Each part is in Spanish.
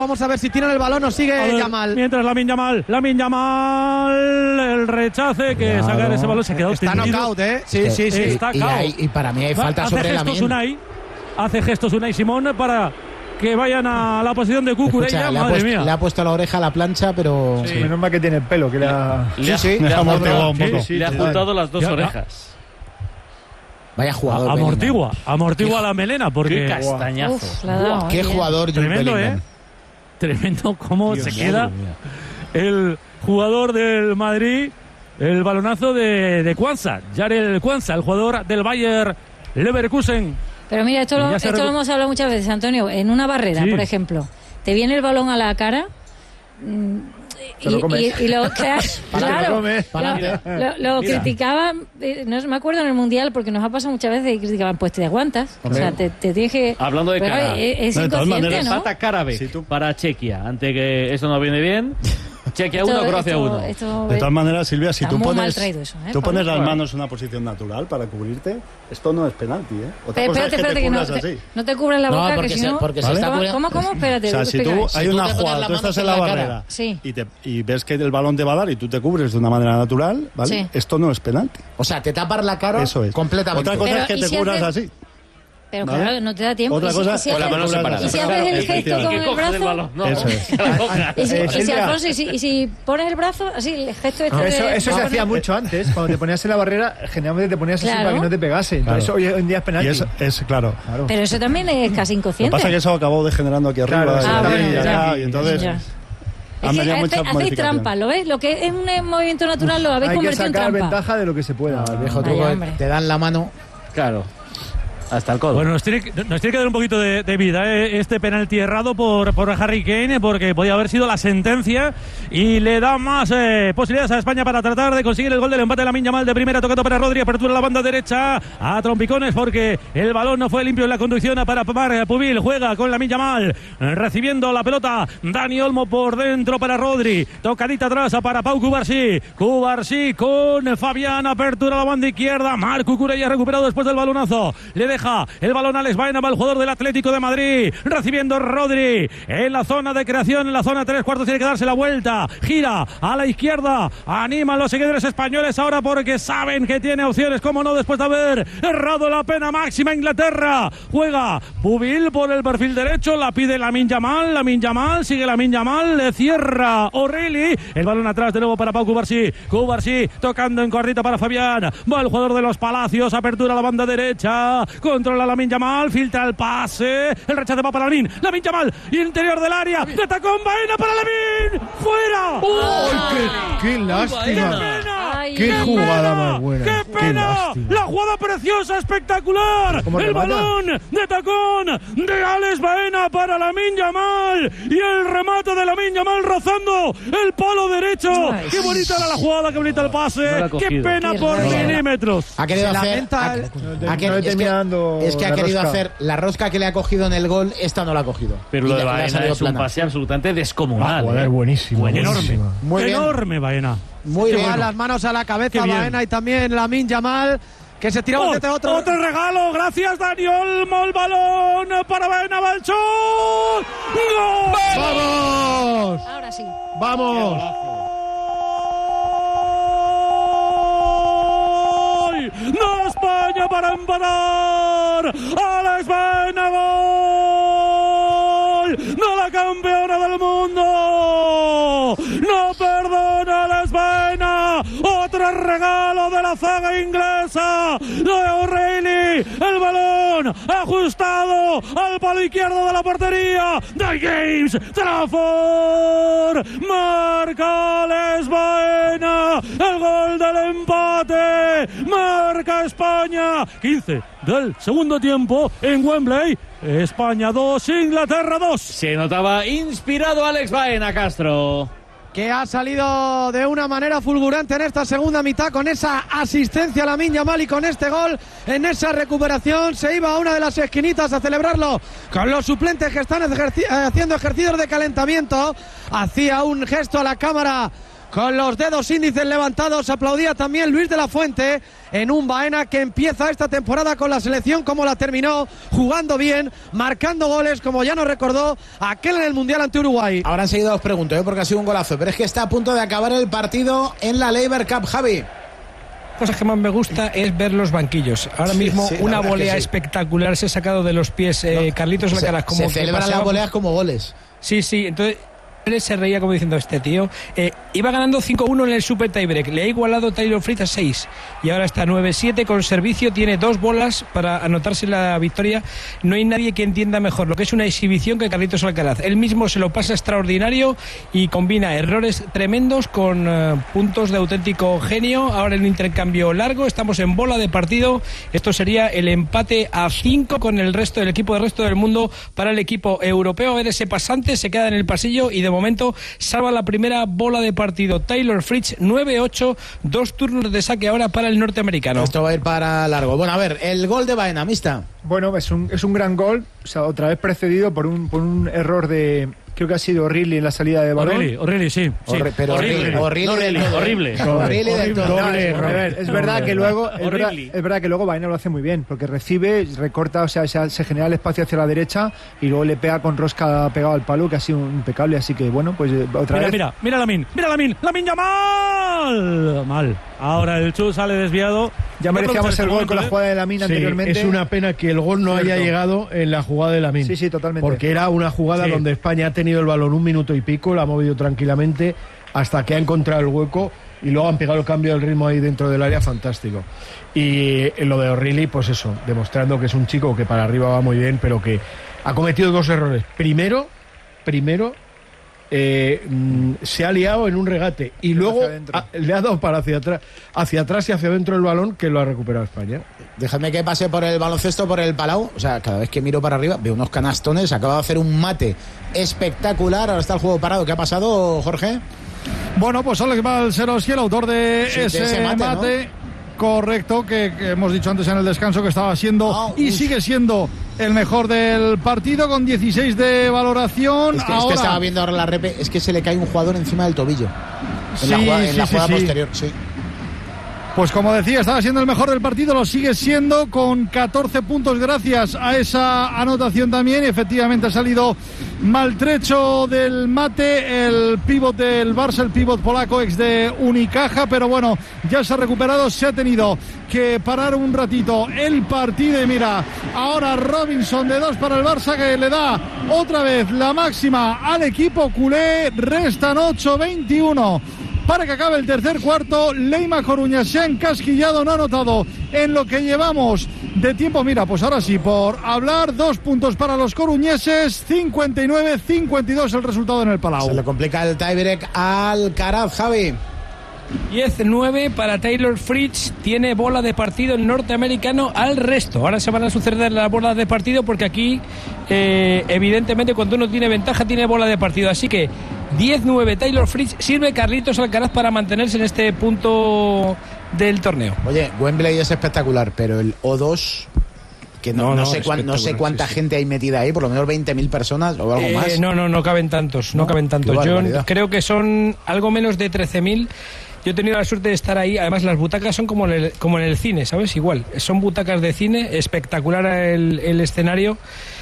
Vamos a ver si tiran el balón o sigue Yamal. Mientras Lamine Yamal, el rechace que sacar ese balón se ha quedado está tendido. knockout, Sí. Está y para mí hay falta sobre Lamine. Hace gestos Unai Simón para que vayan a la posición de Cucurella. Madre mía. Le ha puesto la oreja a la plancha, pero... Sí. Menos mal que tiene el pelo, que le ha juntado las dos orejas. Vaya jugador. Amortigua la melena, porque... Qué castañazo. Qué jugador. Tremendo, Tremendo cómo Dios se queda el jugador del Madrid, el balonazo de Kwanza, Jarell Kwanza, el jugador del Bayer Leverkusen. Pero mira, esto lo hemos hablado muchas veces, Antonio. En una barrera, por ejemplo, te viene el balón a la cara y lo criticaban, no me acuerdo en el Mundial, porque nos ha pasado muchas veces y criticaban, pues te aguantas. Hombre. O sea, te dije... Hablando de cara, es inconsciente, ¿no? Empata Karabek para Chequia, ante que eso no viene bien. Chequia 1, Croacia 1. De todas maneras, Silvia, si tú pones las manos en una posición natural para cubrirte, esto no es penalti, Otra cosa es que te cubras así. No te cubras la boca, porque que si no... ¿Cómo? Espérate. O sea, si tú hay una jugada, tú estás en la barrera y ves que el balón te va a dar y tú te cubres de una manera natural, ¿vale? Sí. Esto no es penalti. O sea, te tapas la cara completamente. Otra cosa es que te cubras así. Pero claro, no te da tiempo. Otra cosa con la mano separada. Y si haces el gesto con el brazo... Eso es. Y si pones el brazo, así, el gesto Eso se hacía mucho antes. Cuando te ponías en la barrera, generalmente te ponías así para que no te pegase. Entonces hoy en día es penalti. Y es claro. Pero eso también es casi inconsciente. Lo que pasa es que eso acabó degenerando aquí arriba. Y entonces... hacéis trampa, ¿lo ves? Lo que es un movimiento natural lo habéis convertido en trampa. Hay que sacar ventaja de lo que se pueda. El viejo truco, te dan la mano. Claro. Hasta el codo. Bueno, nos tiene que dar un poquito de vida este penalti errado por Harry Kane, porque podía haber sido la sentencia y le da más posibilidades a España para tratar de conseguir el gol del empate. Lamine Yamal de primera, tocando para Rodri, apertura la banda derecha a trompicones porque el balón no fue limpio en la conducción para Pubil. Juega con Lamine Yamal, recibiendo la pelota Dani Olmo por dentro para Rodri, tocadita atrás para Pau Cubarsí con Fabián, apertura la banda izquierda, Marc Cucurella recuperado después del balonazo, le deja el balón a Alex Baena, el jugador del Atlético de Madrid, recibiendo Rodri en la zona de creación, en la zona 3/4, tiene que darse la vuelta, gira a la izquierda, animan los seguidores españoles ahora porque saben que tiene opciones, como no, después de haber errado la pena máxima Inglaterra. Juega Pubil por el perfil derecho, la pide Lamine Yamal, sigue Lamine Yamal, le cierra O'Reilly, el balón atrás de nuevo para Pau Cubarsí, tocando en cortita para Fabián, va el jugador de los Palacios, apertura a la banda derecha, controla Lamine Yamal, filtra el pase, el rechace va para Lamine Yamal, interior del área, de tacón Baena para Lamine, fuera. ¡Qué lástima! ¡Qué jugada más buena! ¡Qué pena! La jugada preciosa, espectacular. El balón de tacón de Alex Baena para Lamine Yamal y el remate de Lamine Yamal rozando el palo derecho. ¡Qué bonita era la jugada! ¡Qué bonita el pase! ¡Qué pena por milímetros! Ha querido hacer... Es que ha querido hacer la rosca que le ha cogido en el gol, esta no la ha cogido. Pero lo de Baena es un pase absolutamente descomunal. Buenísimo. Enorme Baena. Muy bien. Las manos a la cabeza Baena y también Lamine Yamal, que se tiraba desde otro regalo. Gracias, Dani Olmo. El balón para Baena, va el shot. ¡Gol! ¡Vamos! Ahora sí. ¡Vamos! ¡No, España para empatar! ¡Alex Baena, gol! ¡No, la campeona del mundo! ¡No perdona Alex Baena! ¡Otro regalo de la zaga inglesa! ¡De O'Reilly! ¡El balón ajustado al palo izquierdo de la portería de James Trafford! ¡Marca Alex Baena! ¡El gol del empate! ¡Marca España! 15 del segundo tiempo en Wembley. España 2, Inglaterra 2. Se notaba inspirado Alex Baena, Castro, que ha salido de una manera fulgurante en esta segunda mitad con esa asistencia a Lamine Yamal y con este gol en esa recuperación. Se iba a una de las esquinitas a celebrarlo con los suplentes que están haciendo ejercicios de calentamiento. Hacía un gesto a la cámara con los dedos índices levantados. Aplaudía también Luis de la Fuente en un Baena que empieza esta temporada con la selección como la terminó, jugando bien, marcando goles, como ya nos recordó aquel en el Mundial ante Uruguay. Ahora enseguida os pregunto, porque ha sido un golazo, pero es que está a punto de acabar el partido en la Laver Cup, Javi. Cosa que más me gusta es ver los banquillos. Ahora mismo una volea espectacular se ha sacado de los pies Carlitos Alcaraz. Se celebran las voleas como goles. Sí, entonces él se reía como diciendo, este tío iba ganando 5-1 en el Super Tiebreak, le ha igualado Taylor Fritz a 6 y ahora está 9-7 con servicio, tiene 2 bolas para anotarse la victoria. No hay nadie que entienda mejor lo que es una exhibición que Carlitos Alcaraz. Él mismo se lo pasa extraordinario y combina errores tremendos con puntos de auténtico genio. Ahora en un intercambio largo, estamos en bola de partido. Esto sería el empate a 5 con el resto del equipo del resto del mundo para el equipo europeo. A ver, ese pasante se queda en el pasillo y de momento salva la primera bola de partido Taylor Fritz. 9-8, 2 turnos de saque ahora para el norteamericano. Esto va a ir para largo. Bueno, a ver, el gol de Baena, Mista. Bueno, es un gran gol, o sea, otra vez precedido por un error de... Creo que ha sido O'Reilly en la salida de balón. O'Reilly, sí. Horrible. Es verdad que luego Baena lo hace muy bien, porque recibe, recorta, o sea, se genera el espacio hacia la derecha y luego le pega con rosca pegado al palo, que ha sido impecable. Así que bueno, pues otra vez. Mira Lamine Yamal. Mal. Ahora el Chu sale desviado. Ya merecíamos el gol con la jugada de Lamine anteriormente. Es una pena que el gol no haya llegado en la jugada de Lamine. Sí, totalmente. Porque era una jugada donde España ha tenido el balón 1 minuto y pico, la ha movido tranquilamente hasta que ha encontrado el hueco y luego han pegado el cambio del ritmo ahí dentro del área, fantástico. Y lo de O'Reilly, pues eso, demostrando que es un chico que para arriba va muy bien, pero que ha cometido 2 errores. Primero se ha liado en un regate y luego le ha dado para hacia atrás y hacia adentro el balón, que lo ha recuperado España. Déjame que pase por el baloncesto, por el Palau. O sea, cada vez que miro para arriba veo unos canastones. Acaba de hacer un mate espectacular. Ahora está el juego parado. ¿Qué ha pasado, Jorge? Bueno, pues Alex Balcerowski, el autor de ese mate, ¿no? Correcto, que hemos dicho antes en el descanso que estaba siendo y sigue siendo el mejor del partido, con 16 de valoración. Es que estaba viendo ahora la repe, es que se le cae un jugador encima del tobillo en la jugada posterior. Sí. Pues como decía, estaba siendo el mejor del partido, lo sigue siendo con 14 puntos gracias a esa anotación también. Y efectivamente ha salido maltrecho del mate el pívot del Barça, el pívot polaco ex de Unicaja, pero bueno, ya se ha recuperado, se ha tenido que parar un ratito el partido y mira, ahora Robinson de 2 para el Barça, que le da otra vez la máxima al equipo culé. Restan 8-21 para que acabe el tercer cuarto. Leima Coruña se ha encasquillado, no ha anotado en lo que llevamos de tiempo. Mira, pues ahora sí, por hablar, 2 puntos para los coruñeses, 59-52 el resultado en el Palau. Se le complica el tiebreak al Alcaraz, Javi. 10-9 para Taylor Fritz, tiene bola de partido el norteamericano al resto. Ahora se van a suceder las bolas de partido porque aquí evidentemente cuando uno tiene ventaja tiene bola de partido, así que 10-9 Taylor Fritz. Sirve Carlitos Alcaraz para mantenerse en este punto del torneo. Oye, Wembley es espectacular, pero el O2, que no sé cuánta gente hay metida ahí, por lo menos 20.000 personas o algo más. No caben tantos, no caben tantos. Yo creo que son algo menos de 13.000. Yo he tenido la suerte de estar ahí. Además, las butacas son como en el cine, ¿sabes? Igual, son butacas de cine, espectacular el escenario.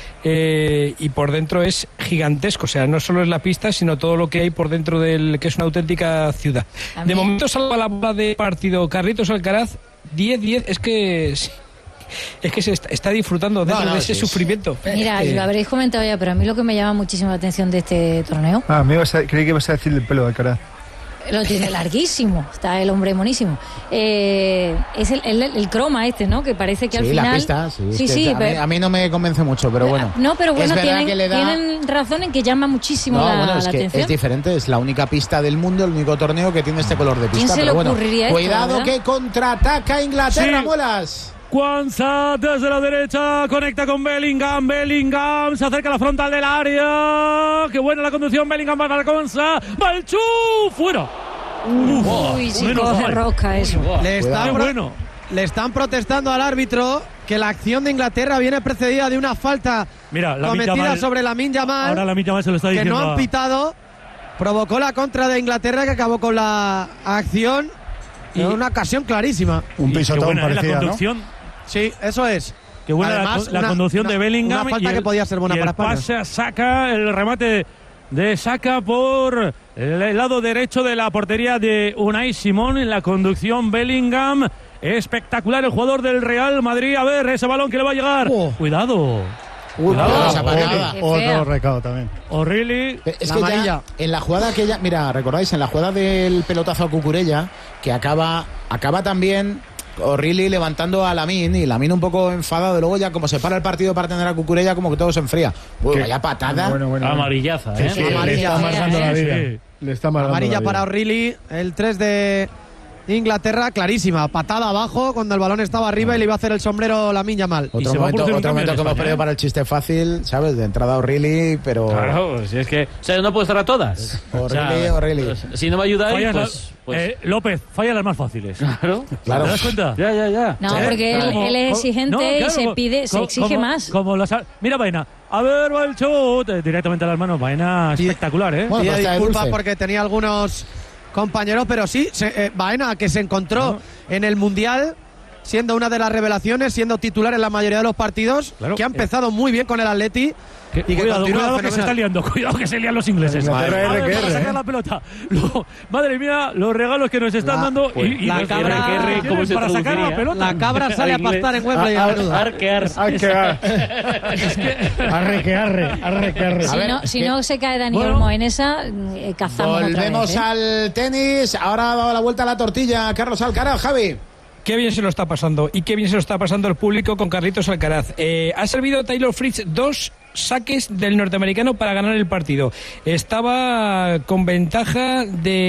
Y por dentro es gigantesco, o sea, no solo es la pista, sino todo lo que hay por dentro que es una auténtica ciudad. De momento salva la bola de partido Carlitos Alcaraz, 10-10, es que se está disfrutando dentro de ese sufrimiento. Mira, lo habréis comentado ya, pero a mí lo que me llama muchísimo la atención de este torneo... creí que ibas a decir el pelo de Alcaraz. Lo tiene larguísimo, está el hombre monísimo. Es el croma ¿no? Que parece que al final... la pista, a mí no me convence mucho, pero bueno. No, pero bueno, tienen razón en que llama muchísimo la atención. Es diferente, es la única pista del mundo, el único torneo que tiene este color de pista. ¿Quién se le ocurriría cuidado esto, que contraataca Inglaterra, Muelas. Kwanzaa desde la derecha, conecta con Bellingham, se acerca a la frontal del área, qué buena la conducción, Bellingham va para Kwanzaa, va el Chu, fuera. Uy, sí, coge rosca eso. Le están protestando al árbitro que la acción de Inglaterra viene precedida de una falta cometida sobre Lamine Yamal. Ahora Lamine Yamal se lo está diciendo. Que no han pitado. provocó la contra de Inglaterra que acabó con la acción y una ocasión clarísima. Un pisotón parecía, la conducción. ¿no? Sí, eso es. Qué buena además, la conducción de Bellingham. Una falta que podía ser buena para España. Pase a Saka, el remate de Saka por el lado derecho de la portería de Unai Simón. En la conducción Bellingham. Espectacular el jugador del Real Madrid. A ver, ese balón que le va a llegar. Cuidado. Otro recado también. O'Reilly. Es que ya, en la jugada que mira, recordáis, en la jugada del pelotazo a Cucurella, que acaba también O'Reilly levantando a Lamine, y Lamine un poco enfadado, y luego ya como se para el partido para tener a Cucurella, como que todo se enfría. Vaya patada. Amarillaza, ¿eh? Sí, le está amargando la vida. Le está amarilla para O'Reilly, el 3 de Inglaterra, clarísima, patada abajo cuando el balón estaba arriba y le iba a hacer el sombrero Lamine Yamal. Otro momento que hemos perdido para el chiste fácil, ¿sabes? De entrada O'Reilly, pero... Claro, si es que... O sea, no puedo estar a todas. O'Reilly. Si no me ayudáis, pues... López, falla las más fáciles. Claro. ¿Te das cuenta? Ya. No, porque él es exigente y se exige más. Mira, Baena. A ver, va el chut. Directamente a las manos. Baena espectacular, ¿eh? Bueno, disculpa porque tenía algunos compañeros, pero sí, Baena, que se encontró en el Mundial, siendo una de las revelaciones, siendo titular en la mayoría de los partidos, que ha empezado muy bien con el Atleti. Cuidado que se está liando, cuidado que se lían los ingleses. Para sacar la pelota. Madre mía, los regalos que nos están dando. Y la cabra, para sacar la pelota. La cabra sale a pastar en Wembley. Arre. Si no se cae Dani Olmo en esa, cazamos. Volvemos al tenis. Ahora ha dado la vuelta a la tortilla Carlos Alcaraz, Javi. Qué bien se lo está pasando y qué bien se lo está pasando el público con Carlitos Alcaraz. Ha servido Taylor Fritz 2 saques del norteamericano para ganar el partido. Estaba con ventaja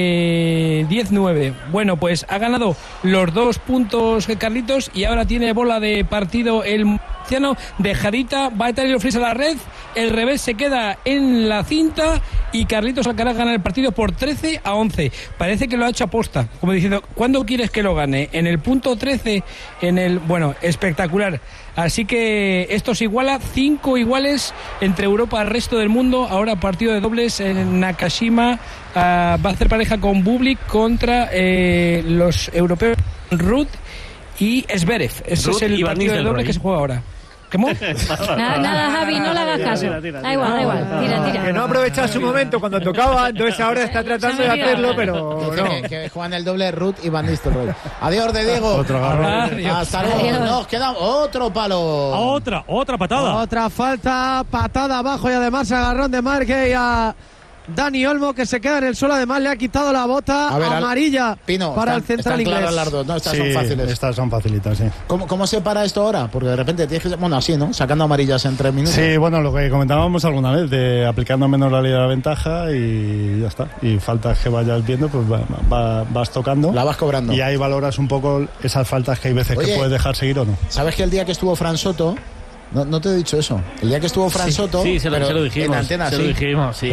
de 10-9. Bueno, pues ha ganado los 2 puntos Carlitos y ahora tiene bola de partido el murciano. Dejadita, va Taylor Fritz a la red, el revés se queda en la cinta y Carlitos Alcaraz gana el partido por 13-11. Parece que lo ha hecho aposta, como diciendo, ¿cuándo quieres que lo gane? En el punto 13, bueno, espectacular. Así que esto se iguala, 5 iguales entre Europa y el resto del mundo. Ahora partido de dobles en Nakashima. Va a hacer pareja con Bublik contra los europeos Ruud y Zverev. Ese es el partido de dobles que se juega ahora. ¿Cómo? Nada, Javi, no le hagas caso. Da igual, tira. Que no aprovechaba su momento cuando tocaba, entonces ahora está tratando de hacerlo, pero no. Que juegan el doble Ruud y Van Nistelrooy. Adiós de Diego. Otro garrón. Hasta luego. Nos queda otro palo. Otra patada. Otra falta, patada abajo y además agarrón de Marque y a Dani Olmo, que se queda en el suelo. Además le ha quitado la bota amarilla para el central inglés. Las dos, ¿no? Estas son fáciles. Estas son facilitas, sí. ¿Cómo se para esto ahora? Porque de repente tienes que... Bueno, así, ¿no? Sacando amarillas en 3 minutos. Sí, bueno, lo que comentábamos alguna vez, de aplicando menos la ley de la ventaja y ya está. Y faltas que vayas viendo, pues vas tocando. La vas cobrando. Y ahí valoras un poco esas faltas que hay veces que puedes dejar seguir o no. ¿Sabes que el día que estuvo Fran Soto... No te he dicho eso. El día que estuvo Fran Soto... Sí, se lo dijimos. En antena, se lo dijimos, sí.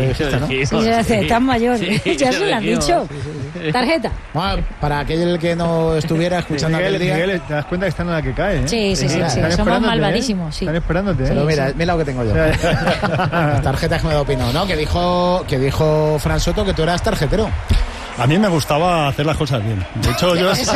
Tan mayor. Ya se lo han dicho. Tarjeta. Bueno, para aquel que no estuviera escuchando aquel día... Miguel, te das cuenta que están en la que cae, ¿eh? Sí. Somos malvadísimos, sí. Están esperándote, ¿eh? Pero mira lo que tengo yo. Las tarjetas que me da opinión, ¿no? Que dijo Fran Soto que tú eras tarjetero. A mí me gustaba hacer las cosas bien. De hecho,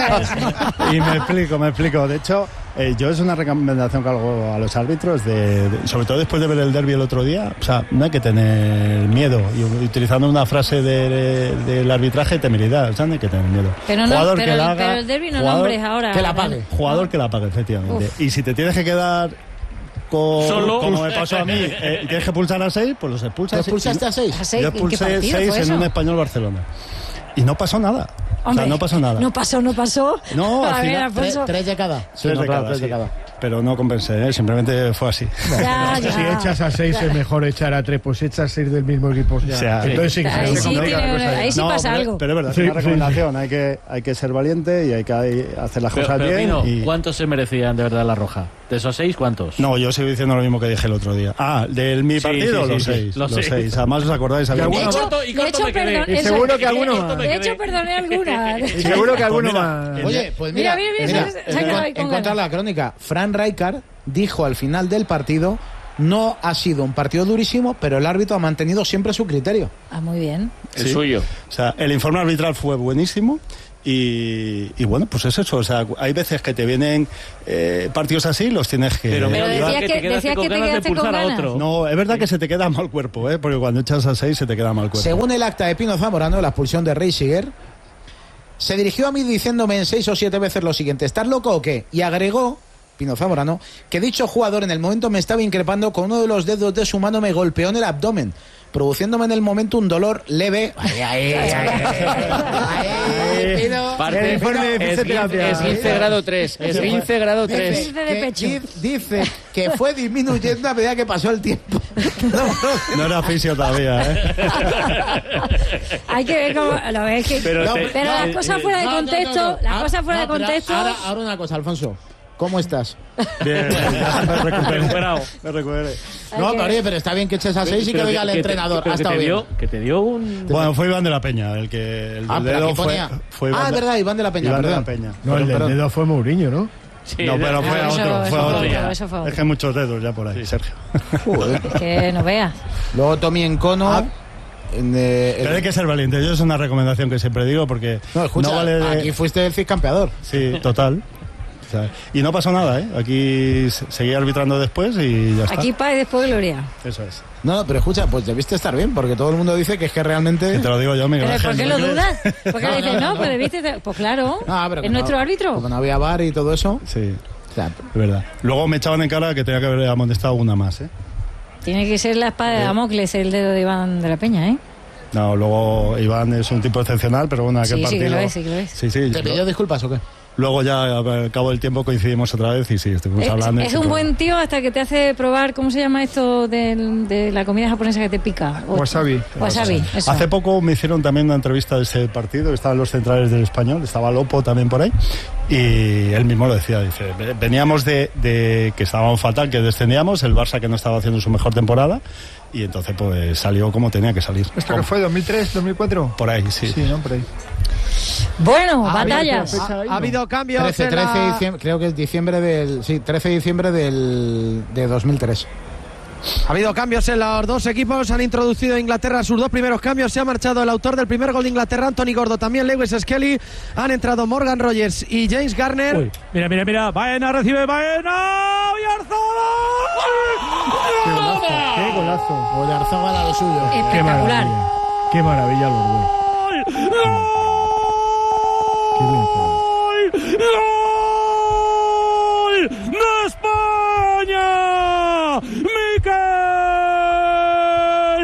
y me explico. De hecho, yo es una recomendación que hago a los árbitros, sobre todo después de ver el derbi el otro día. O sea, no hay que tener miedo. Y utilizando una frase del arbitraje, temeridad. O sea, no hay que tener miedo. Pero el derbi no nombres ahora. Que la pague. Jugador que la pague, efectivamente. Uf. Y si te tienes que quedar... como me pasó a mí, tienes que pulsar a 6, pues los expulsas. ¿Te expulsaste a 6? Yo expulsé 6 en un Español Barcelona. Y no pasó nada. Hombre, no pasó nada. No pasó. No, a ver, Alfonso. 3 de cada. Tres de cada. Pero no compensé, simplemente fue así. Ya. Si echas a 6 es mejor echar a 3, pues echas 6 del mismo equipo. Entonces sí que se complica. Ahí sí pasa algo. Pero es verdad, es una recomendación. Hay que ser valiente y hay que hacer las cosas bien. Pino, ¿cuántos se merecían de verdad la roja? ¿De esos 6 cuántos? No, yo sigo diciendo lo mismo que dije el otro día. Del mi partido, los 6. Los 6. Además, ¿os acordáis? De hecho, seguro que alguno más. De hecho, perdoné alguna. Seguro que alguno más. Oye, pues mira, encontrar la crónica. Fran Rijkaard dijo al final del partido No ha sido un partido durísimo, pero el árbitro ha mantenido siempre su criterio. Muy bien. El suyo. O sea, el informe arbitral fue buenísimo. Y bueno, pues es eso. O sea, hay veces que te vienen partidos así, los tienes que. Pero decía que te quedaste con ganas. No, es verdad que se te queda mal cuerpo, porque cuando echas a 6 se te queda mal cuerpo. Según el acta de Pino Zamorano, la expulsión de Reisiger, se dirigió a mí diciéndome en 6 o 7 veces lo siguiente: ¿estás loco o qué? Y agregó Pino Zamorano que dicho jugador en el momento me estaba increpando con uno de los dedos de su mano, me golpeó en el abdomen, produciéndome en el momento un dolor leve. Esguince grado 3. Esguince grado 3. Dice que fue disminuyendo a medida que pasó el tiempo. No era fisio todavía, Hay que ver cómo lo ves que. Pero las cosas fuera de contexto. Las cosas fuera de contexto. Ahora una cosa, Alfonso. ¿Cómo estás? Bien, me recuperé. No, pero está bien que eches a 6 y que diga el entrenador. Ha estado bien. Que te dio un... Bueno, fue Iván de la Peña el que... El dedo fue Iván es verdad, Iván de la Peña. Iván de la Peña. No, el dedo fue Mourinho, ¿no? Sí, no, pero fue a otro. Fue a otro. Es que hay muchos dedos ya por ahí, Sergio. Que no veas. Luego Tommy Encono... Pero hay que ser valiente. Yo es una recomendación que siempre digo porque... No, escucha, no vale aquí fuiste el campeador. Sí, total. O sea, y no pasó nada, Aquí seguí arbitrando después y ya está. Aquí paz y después gloria. Eso es. No, pero escucha, pues debiste estar bien, porque todo el mundo dice que es que realmente... Que te lo digo yo, Miguel Ángel. ¿Por qué lo dudas? ¿Por qué dices no? Pues debiste... Pues claro, es nuestro árbitro. Como no había VAR y todo eso. Sí, es verdad. Luego me echaban en cara que tenía que haber amonestado una más, Tiene que ser la espada de Damocles, el dedo de Iván de la Peña, No, luego Iván es un tipo excepcional, pero bueno, aquel partido... Sí que lo es. Sí, ¿Te pidió disculpas o qué? Luego ya al cabo del tiempo coincidimos otra vez y sí, estuvimos hablando. Es un buen tío hasta que te hace probar, ¿cómo se llama esto de la comida japonesa que te pica? Wasabi. Eso. Hace poco me hicieron también una entrevista de ese partido, estaban los centrales del Español, estaba Lopo también por ahí, y él mismo lo decía, dice, veníamos de que estábamos fatal, que descendíamos, el Barça que no estaba haciendo su mejor temporada, y entonces pues salió como tenía que salir. ¿Esto que fue, 2003, 2004? Por ahí, sí. Sí, ¿no? Por ahí. Bueno, batallas. Ha habido cambios. 13 de diciembre, creo que es 13 de diciembre de 2003. Ha habido cambios en los dos equipos. Han introducido a Inglaterra sus dos primeros cambios. Se ha marchado el autor del primer gol de Inglaterra, Anthony Gordo. También Lewis Skelly. Han entrado Morgan Rogers y James Garner. Uy, mira. Baena recibe Baena. ¡Oyarzabal! ¡Qué golazo! Oyarzabal a lo suyo. Espectacular. Qué maravilla los dos. ¡Gol de España! ¡Mikel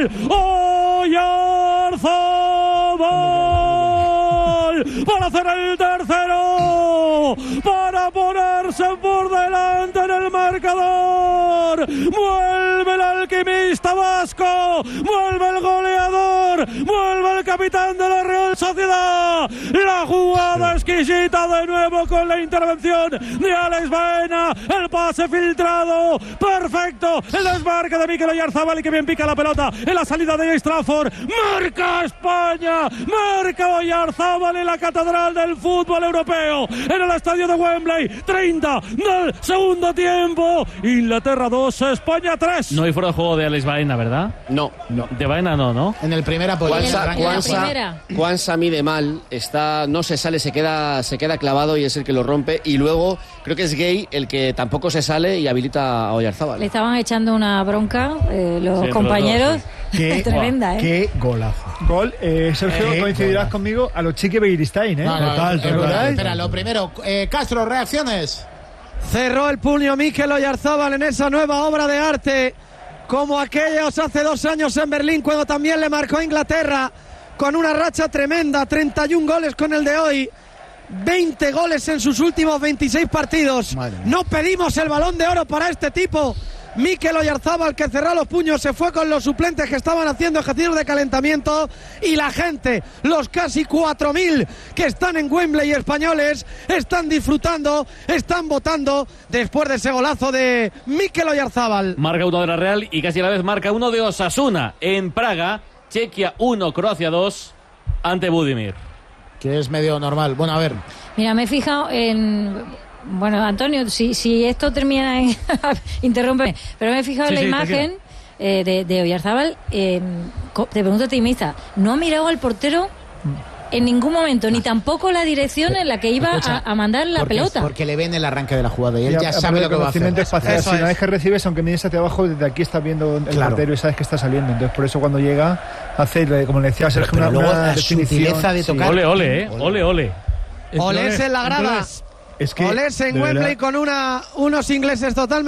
Oyarzabal! Para hacer el tercero, para ponerse por delante en el marcador. Vuelve el alquimista vasco, vuelve el goleador, vuelve el capitán de la Real Sociedad. La jugada exquisita de nuevo con la intervención de Alex Baena, el pase filtrado, perfecto, el desmarque de Mikel Oyarzabal y que bien pica la pelota en la salida de James Trafford. Marca España, marca Oyarzabal en la catedral del fútbol europeo, en el estadio de Wembley. 30 del segundo tiempo, Inglaterra 2, España 3. No hay fuera de juego de Alex Baena, ¿verdad? No. De Baena no. En el primer apoyo. Juansa mide mal, no se sale, se queda clavado y es el que lo rompe. Y luego creo que es Gay el que tampoco se sale y habilita a Oyarzabal. Le estaban echando una bronca los compañeros. Tremenda, Qué golazo. Gol, Sergio, coincidirás conmigo a los Chiqui Begiristain, Total. Espera, lo primero, Castro, reacciones. Cerró el puño Mikel Oyarzabal en esa nueva obra de arte, como aquellos hace 2 años en Berlín, cuando también le marcó a Inglaterra, con una racha tremenda, 31 goles con el de hoy, 20 goles en sus últimos 26 partidos. No pedimos el Balón de Oro para este tipo. Mikel Oyarzabal, que cerró los puños, se fue con los suplentes que estaban haciendo ejercicios de calentamiento, y la gente, los casi 4.000 que están en Wembley españoles, están disfrutando, están votando después de ese golazo de Mikel Oyarzabal. Marca uno de la Real y casi a la vez marca uno de Osasuna en Praga. Chequia 1, Croacia 2 ante Budimir. Que es medio normal. Bueno, a ver. Mira, me he fijado en Bueno, Antonio, si esto termina en... interrúmpeme, pero me he fijado en la imagen de Oyarzábal. Te pregunto a ti, Mista, ¿no ha mirado al portero en ningún momento, ni tampoco la dirección en la que iba a mandar la pelota? Porque le ven el arranque de la jugada y él ya sabe lo que va a hacer. Espacial, si una vez que recibes, aunque mires hacia abajo, desde aquí estás viendo el portero y sabes que está saliendo. Entonces, por eso cuando llega, hace, como le decía Sergio, una sutileza de tocar. Ole, ole. Olés en la grada. Olés en Wembley con unos ingleses totalmente